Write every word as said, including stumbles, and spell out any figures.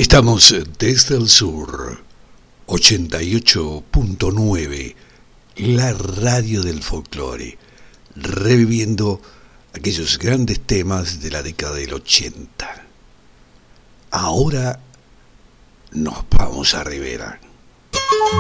Estamos desde el sur, ochenta y ocho punto nueve, la radio del folclore, reviviendo aquellos grandes temas de la década del ochenta. Ahora nos vamos a Rivera.